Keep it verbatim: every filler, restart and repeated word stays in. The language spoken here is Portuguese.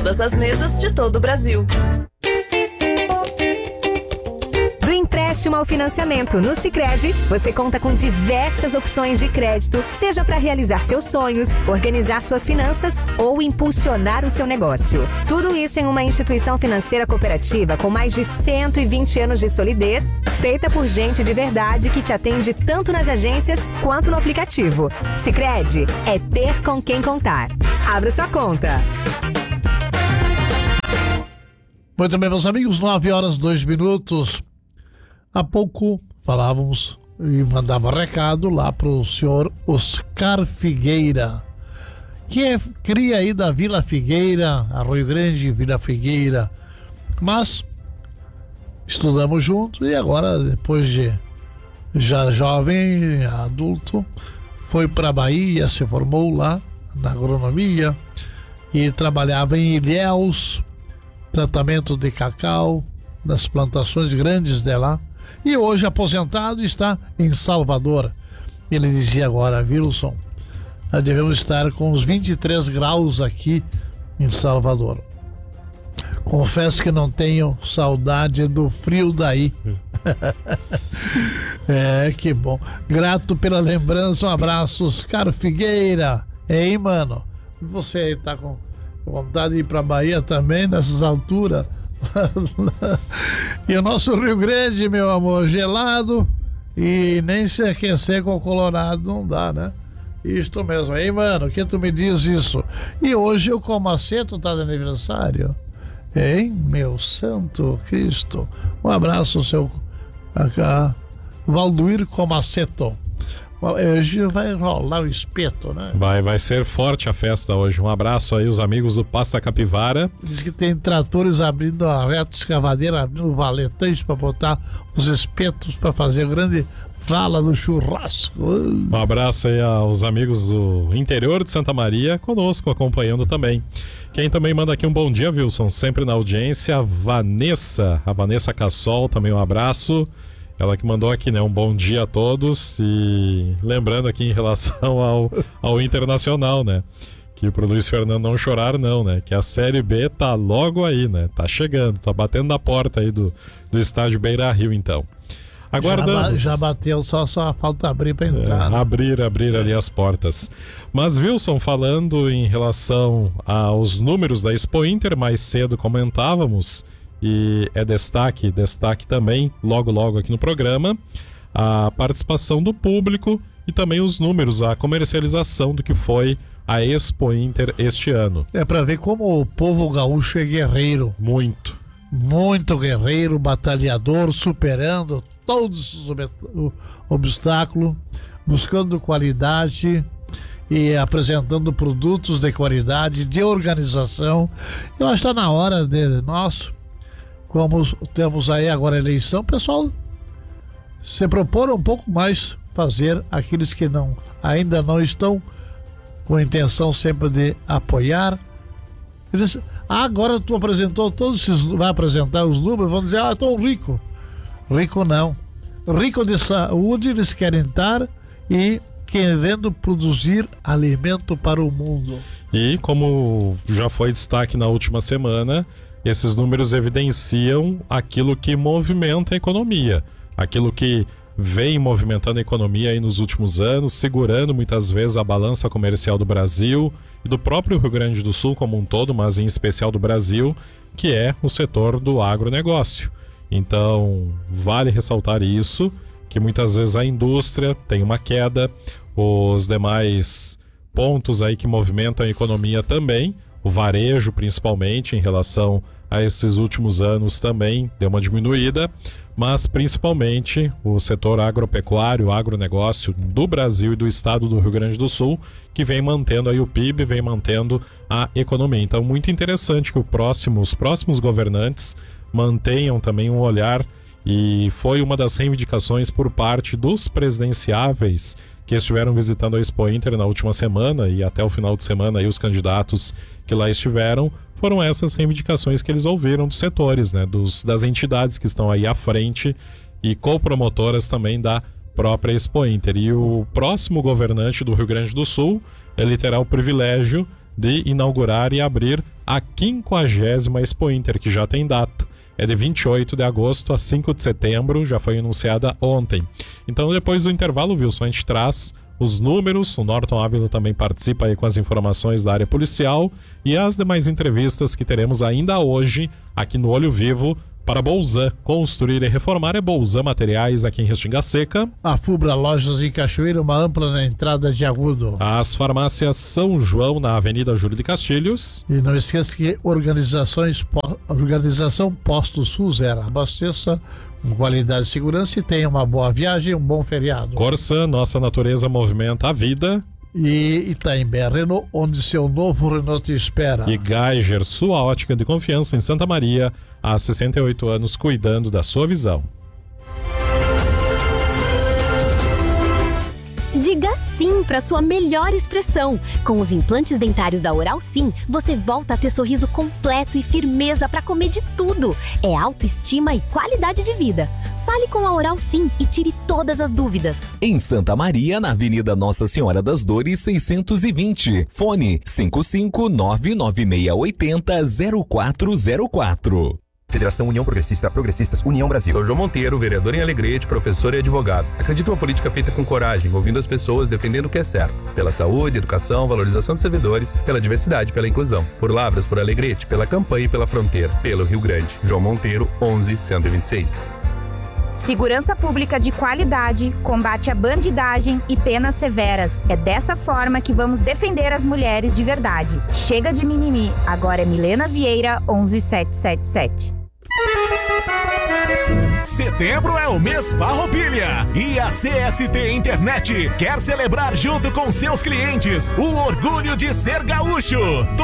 todas as mesas de todo o Brasil. Do empréstimo ao financiamento no Sicredi, você conta com diversas opções de crédito, seja para realizar seus sonhos, organizar suas finanças ou impulsionar o seu negócio. Tudo isso em uma instituição financeira cooperativa com mais de cento e vinte anos de solidez, feita por gente de verdade que te atende tanto nas agências quanto no aplicativo. Sicredi é ter com quem contar. Abra sua conta. Muito bem, meus amigos, nove horas, dois minutos. Há pouco falávamos e mandava recado lá para o senhor Oscar Figueira, que é cria aí da Vila Figueira, Arroio Grande, Vila Figueira. Mas estudamos juntos e agora, depois de já jovem, adulto, foi para a Bahia, se formou lá na agronomia e trabalhava em Ilhéus, tratamento de cacau, das plantações grandes de lá. E hoje aposentado está em Salvador. Ele dizia agora, Wilson, nós devemos estar com uns vinte e três graus aqui em Salvador. Confesso que não tenho saudade do frio daí. É, que bom. Grato pela lembrança, um abraço, Oscar Figueira. Ei, mano, você aí tá com vontade de ir pra Bahia também nessas alturas? E o nosso Rio Grande, meu amor, gelado e nem se aquecer com o Colorado não dá, né? Isto mesmo. Ei, mano, o que tu me diz isso? E hoje o Comaceto tá de aniversário. Hein, meu santo Cristo. Um abraço, seu acá, Valduir Comaceto. Hoje vai rolar o espeto, né? Vai, vai ser forte a festa hoje. Um abraço aí, os amigos do Pasta Capivara. Diz que tem tratores abrindo a reta escavadeira, abrindo valetões para botar os espetos para fazer grande vala do churrasco. Um abraço aí aos amigos do interior de Santa Maria, conosco, acompanhando também. Quem também manda aqui um bom dia, Wilson, sempre na audiência, Vanessa, a Vanessa Cassol, também um abraço. Ela que mandou aqui, né? Um bom dia a todos. E lembrando aqui em relação ao, ao Internacional, né? Que pro Luiz Fernando não chorar, não, né? Que a Série B tá logo aí, né? Tá chegando, tá batendo na porta aí do, do estádio Beira-Rio, então. Aguardamos. Já, já bateu, só, só falta abrir para entrar. É, né? Abrir, abrir ali as portas. Mas, Wilson, falando em relação aos números da Expo Inter, mais cedo comentávamos... E é destaque, destaque também, logo logo aqui no programa, a participação do público e também os números, a comercialização do que foi a Expo Inter este ano. É para ver como o povo gaúcho é guerreiro. Muito. Muito guerreiro, batalhador, superando todos os ob- obstáculos, buscando qualidade e apresentando produtos de qualidade, de organização. Eu acho que está na hora de nós... Como temos aí agora a eleição, pessoal, se propor um pouco mais fazer aqueles que não, ainda não estão com a intenção sempre de apoiar. Eles, ah, agora tu apresentou todos esses, vai apresentar os números, vão dizer, ah, estou rico. Rico não. Rico de saúde eles querem estar e querendo produzir alimento para o mundo. E como já foi destaque na última semana, esses números evidenciam aquilo que movimenta a economia, aquilo que vem movimentando a economia aí nos últimos anos, segurando muitas vezes a balança comercial do Brasil e do próprio Rio Grande do Sul como um todo, mas em especial do Brasil, que é o setor do agronegócio. Então, vale ressaltar isso, que muitas vezes a indústria tem uma queda, os demais pontos aí que movimentam a economia também, o varejo principalmente em relação a esses últimos anos também deu uma diminuída, mas principalmente o setor agropecuário, o agronegócio do Brasil e do estado do Rio Grande do Sul, que vem mantendo aí o P I B, vem mantendo a economia. Então, muito interessante que o próximo, os próximos governantes mantenham também um olhar, e foi uma das reivindicações por parte dos presidenciáveis que estiveram visitando a Expo Inter na última semana e até o final de semana aí os candidatos que lá estiveram, foram essas reivindicações que eles ouviram dos setores, né, dos, das entidades que estão aí à frente e copromotoras também da própria Expo Inter. E o próximo governante do Rio Grande do Sul, ele terá o privilégio de inaugurar e abrir a quinquagésima Expo Inter, que já tem data. É de vinte e oito de agosto a cinco de setembro, já foi anunciada ontem. Então, depois do intervalo, Wilson, a gente traz os números, o Norton Ávila também participa aí com as informações da área policial e as demais entrevistas que teremos ainda hoje aqui no Olho Vivo para Bolzan. Construir e reformar é Bolzan Materiais aqui em Restinga Seca. A Fubra Lojas em Cachoeira, uma ampla na entrada de Agudo. As farmácias São João na Avenida Júlio de Castilhos. E não esqueça que organizações, organização Posto Sul Zero. Abasteça com qualidade e segurança e tenha uma boa viagem e um bom feriado. Corsan, nossa natureza movimenta a vida. E Itaimbé Renault, onde seu novo Renault te espera. E Geiger, sua ótica de confiança em Santa Maria, há sessenta e oito anos cuidando da sua visão. Diga sim para sua melhor expressão. Com os implantes dentários da Oral Sim, você volta a ter sorriso completo e firmeza para comer de tudo. É autoestima e qualidade de vida. Fale com a Oral Sim e tire todas as dúvidas. Em Santa Maria, na Avenida Nossa Senhora das Dores, seiscentos e vinte. Fone cinco cinco nove nove seis oito zero zero quatro zero quatro. Federação União Progressista, Progressistas, União Brasil. Sou João Monteiro, vereador em Alegrete, professor e advogado. Acredito em uma política feita com coragem, envolvendo as pessoas, defendendo o que é certo. Pela saúde, educação, valorização dos servidores, pela diversidade, pela inclusão. Por Lavras, por Alegrete, pela campanha e pela fronteira. Pelo Rio Grande. João Monteiro, onze cento e vinte e seis. Segurança pública de qualidade, combate à bandidagem e penas severas. É dessa forma que vamos defender as mulheres de verdade. Chega de mimimi. Agora é Milena Vieira, onze sete sete sete. Setembro é o mês Farroupilha e a C S T Internet quer celebrar junto com seus clientes o orgulho de ser gaúcho.